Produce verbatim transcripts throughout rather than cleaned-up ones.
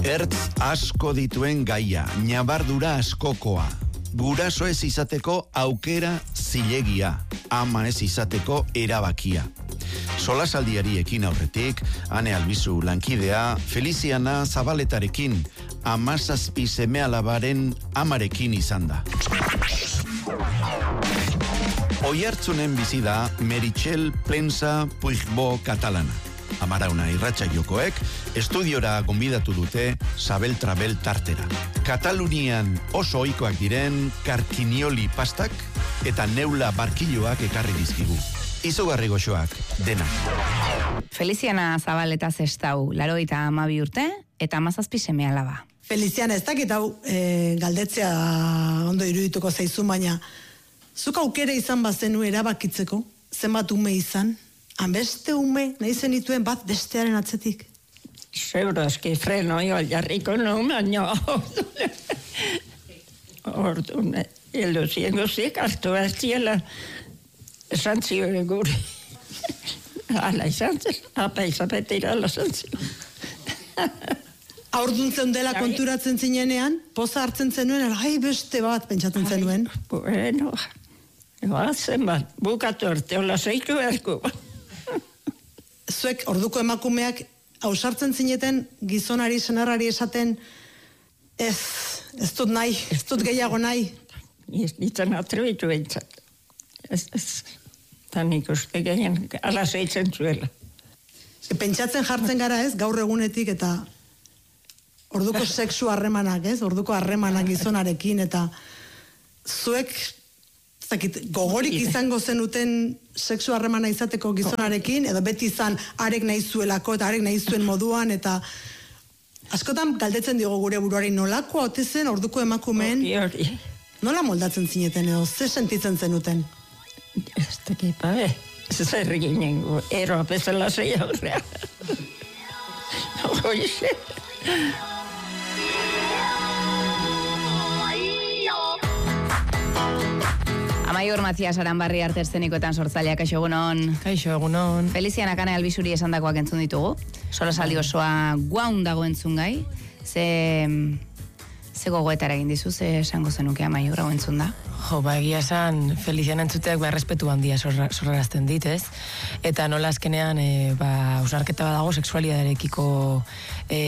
Ertz asko dituen gaia, ñabardura askokoa. Guraso ez izateko aukera zilegia, ama ez izateko erabakia. Solasaldiari ekin aurretik, Ane Albizu lankidea, Feliziana Zabaletarekin, amazazpi seme alabaren amarekin izan da. Oihartzunen bizi da Meritxell Plensa Puigbo katalana. Amarauna irratxa jokoek, estudiora gonbidatu dute Sabel Trabel tartera. Katalunian oso ohikoak diren karkinioli pastak eta neula barkiloak ekarri dizkigu. Izugarri goxoak, dena. Feliziana Zabaleta zestau, larogeita hamabi urte eta hamazazpi seme alaba. Feliziana, ez dakit hau e, galdetzea ondo irudituko zaizu, baina zuk aukera izan bazenu erabakitzeko, zenbat ume izan? Hanbeste ume, nahi zenituen bat bestearen atzetik? Seguro, eski freno jo jarriko no, baina orduan, ilusien guzik hartu behar esan zioen gure. Ala izan zen, apa izapetira ala izan zioen. Aurdun zeundela konturatzen zinenean, poza hartzen zenuen, ai beste bat pentsatzen zenuen. Bueno, zen bat, bukatu arte, hola zeitu beharko. Zuek orduko emakumeak ausartzen zineten gizonari, senarrari esaten ez, ez dut nahi, ez dut gehiago nahi. Ez ditzen atrebitu behintzat. Ez, ez, eta nik uste gehien ala zeitzen zuela. Pentsatzen jartzen gara ez, gaur egunetik eta orduko sexu harremanak ez, orduko harremanak gizonarekin eta zuek zakit, gogorik izango zenuten sexu harremana izateko gizonarekin, edo beti izan arek nahi zuelako eta arek nahi zuen moduan, eta askotan galdetzen diogo gure buruari nolako ote zen orduko emakumeen, nola moldatzen zineten edo, ze sentitzen zenuten? Ez dakit, babe, zer ginen gu, ero apezela zei aurrea. Oixe. Amaiur Matias Aranbarri arte eszenikoetan sortzaileak, kaixo egunon. Kaixo egunon. Feliziana Ane Albizuri esandakoak entzun ditugu. Solasaldi osoa guaun dago entzun gai. Ze, ze gogoetara egin dizu, ze esango zenuke Amaiur hau entzun da? Jo, ba, egia esan Feliziana entzuteak ba, errespetu handia sorrarazten dit, ez? Eta nola azkenean, e, ba, ausarketa badago sexualidarekiko e,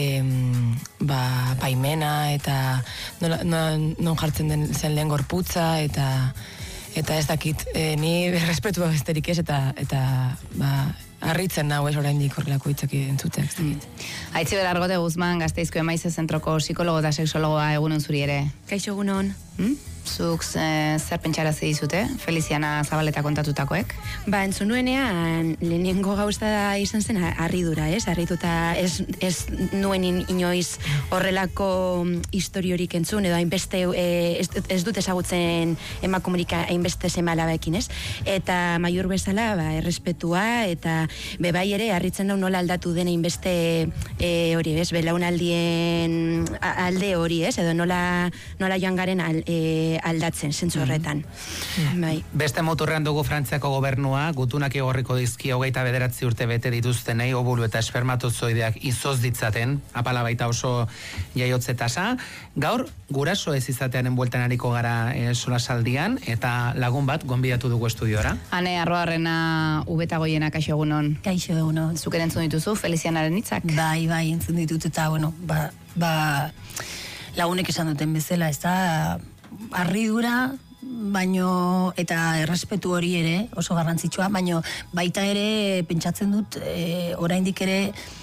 ba, baimena, eta nola, non, non jartzen den zen lehen gorputza, eta eta ez dakit, e, ni errespetua besterik ez, eta, eta ba, harritzen nahu ez oraindik horrelako hitzak entzuteak, ez dakit. Mm. Aitziber Argote Guzman, Gasteizko Emaize Zentroko psikologo eta sexologoa egunon zuri ere. Kaixo egunon. Hmm? Zuk e, zer pentsarazi dizute, Feliziana Zabaleta kontatutakoek? Ba, entzun nuenean, lehenengo gauza izan zen harridura, ez? Harrituta ez, ez nuen in, inoiz horrelako historiorik entzun, edo hainbeste, e, ez, ez dut ezagutzen emakumerik hainbeste seme alabekin, ez? Eta maior bezala, ba, errespetua, eta bebai ere, harritzen nau nola aldatu den hainbeste e, hori, ez? Belaunaldien alde hori, ez? Edo nola, nola joan garen al, e, aldatzen, zentzu horretan. Mm. Bai. Beste muturrean dugu Frantziako gobernua, gutunak igorriko dizki hogeita bederatzi urte bete dituztenei obulu eta espermatozoideak izoz ditzaten, apala baita oso jaiotze tasa. Gaur, guraso ez izatearen bueltan ariko gara e, solasaldian, eta lagun bat gonbidatu dugu estudiora. Ane Arroarrena ubeta goiena, kaixo egunon. Kaixo egunon. Zuken entzun dituzu, Felizianaren hitzak? Bai, bai, entzun ditut, eta, bueno, ba, ba lagunek esan duten bezala, ez da, harridura, baino, eta errespetu hori ere, oso garrantzitsua, baino, baita ere, pentsatzen dut, e, oraindik ere,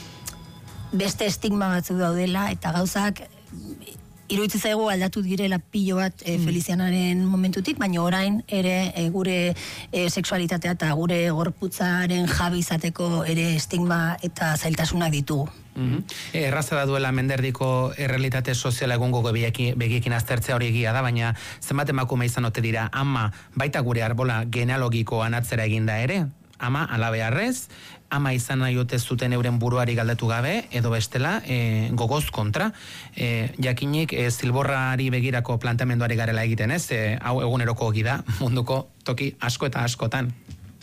beste estigma batzuk daudela, eta gauzak, iruditzen zaigu aldatu direla pilo bat e, Felizianaren momentutik, baina orain ere e, gure e, sexualitatea eta gure gorputzaren jabe izateko ere estigma eta zailtasunak ditugu. Mm-hmm. Erraza da duela menderdiko errealitate soziala egungo begiekin aztertzea hori egia da, baina zenbat emakume izan ote dira ama baita gure arbola genealogiko anatzera eginda ere, ama alabearrez, ama izan nahi ote zuten euren buruari galdatu gabe, edo bestela, e, gogoz kontra. E, jakinik, e, zilborrari begirako plantamenduari garela egiten ez, e, hau eguneroko gida munduko toki asko eta askotan.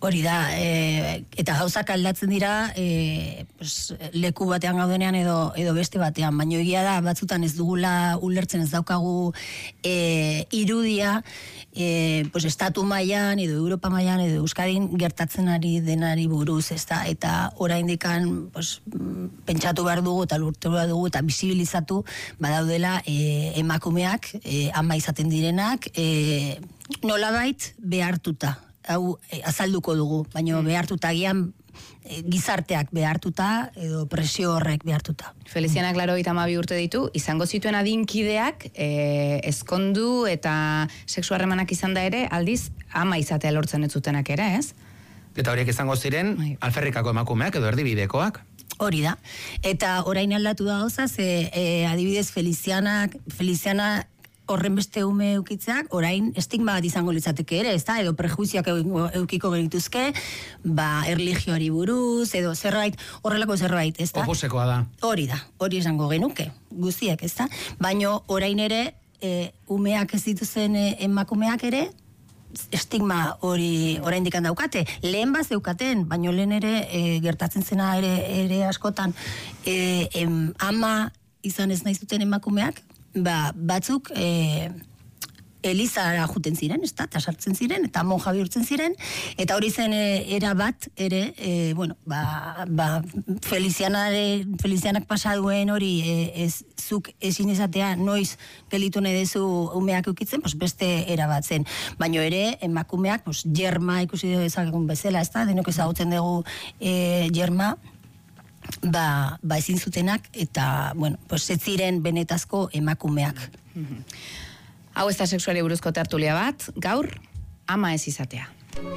Hori da, e, eta gauzak aldatzen dira e, pues, leku batean gaudenean edo, edo beste batean, baina egia da batzutan ez dugula ulertzen, ez daukagu e, irudia, e, pues, estatu mailan edo Europa mailan edo Euskadin gertatzen ari denari buruz, ez da, eta oraindikan pues, pentsatu behar dugu eta lurtu behar dugu eta bisibilizatu badaudela e, emakumeak, e, ama izaten direnak, e, nolabait behartuta. Hau eh, azalduko dugu, baina behartuta gian eh, gizarteak behartuta edo presio horrek behartuta. Felizianak laro eta amabi urte ditu, izango zituen adinkideak eh, ezkondu eta sexu harremanak izan da ere, aldiz ama izatea lortzen ez zutenak ere, ez? Eta horiek izango ziren Bai. alferrikako emakumeak edo erdibidekoak. Hori da. Eta orain aldatu da gauza, ze eh, adibidez Felizianak, Feliziana horren beste ume eukitzeak, orain estigma bat izango litzateke ere, ez da, edo prejuizioak eukiko genituzke, ba, erlijioari buruz, edo zerbait, horrelako zerbait, ez da? Oposekoa da. Hori da, hori esango genuke, guztiak, ez da? Baina orain ere, e, umeak ez dituzen e, emakumeak ere, estigma hori oraindik daukate. Lehen bat zeukaten, baina lehen ere e, gertatzen zena ere, ere askotan, e, em, ama izan ez nahi zuten emakumeak, ba, batzuk e, Elizara juten ziren, ez da, eta sartzen ziren, eta monja bihurtzen ziren, eta hori zen e, era bat, ere, e, bueno, ba, ba Felizianare, Felizianak pasaduen hori e, ez, zuk ezin izatea noiz gelitu nahi dezu umeak eukitzen, pues beste era bat zen. Baina ere, emakumeak, pues, jerma ikusi dezakegun bezala, ez da, denok ezagutzen dugu e, jerma, ba, ba ezin zutenak eta, bueno, pues ez ziren benetazko emakumeak. Hau ez da sexuali buruzko tertulia bat, gaur ama ez izatea.